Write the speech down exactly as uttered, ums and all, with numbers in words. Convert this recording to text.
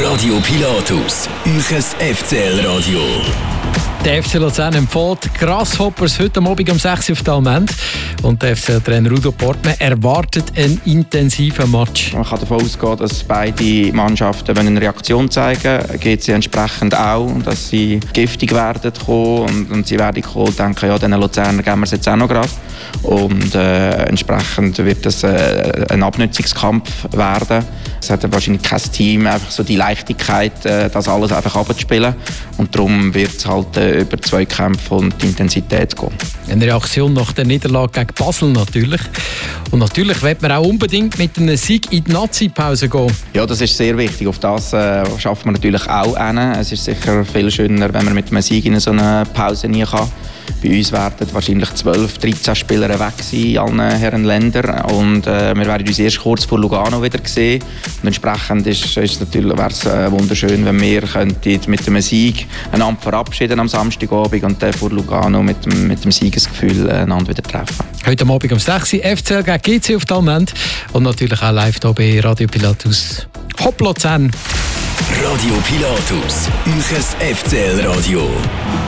Radio Pilatus, euches F C L-Radio. Der F C Luzern empfiehlt Grasshoppers heute Abend um sechs Uhr auf der Allmend. Und der F C L-Trainer Udo Portmann erwartet einen intensiven Match. Man kann davon ausgehen, dass beide Mannschaften eine Reaktion zeigen, geht sie entsprechend auch, dass sie giftig werden kommen und, und sie werden kommen, denken, ja, den Luzerner geben wir es jetzt auch noch gerade. Und äh, entsprechend wird es äh, ein Abnutzungskampf werden. Es hat wahrscheinlich kein Team einfach so die Leichtigkeit, äh, das alles einfach abzuspielen. Und darum wird es halt äh, über Zweikämpfe und die Intensität gehen. Eine Reaktion nach der Niederlage gegen Basel natürlich. Und natürlich wird man auch unbedingt mit einem Sieg in die Nazi-Pause gehen. Ja, das ist sehr wichtig. Auf das äh, schafft man natürlich auch hin. Es ist sicher viel schöner, wenn man mit einem Sieg in so eine Pause nie kann. Bei uns werden wahrscheinlich zwölf, dreizehn Spieler weg sein in allen Herren Ländern. Und äh, wir werden uns erst kurz vor Lugano wieder sehen. Und entsprechend ist, ist natürlich, wäre es äh, wunderschön, wenn wir mit einem Sieg einander verabschieden am Samstagabend und dann vor Lugano mit dem, mit dem Siegesgefühl äh, einander wieder treffen. Heute Abend um sechs Uhr F C L gegen G C auf der Allmend. Und natürlich auch live hier bei Radio Pilatus. Hopp Luzern! Radio Pilatus, euches F C L-Radio.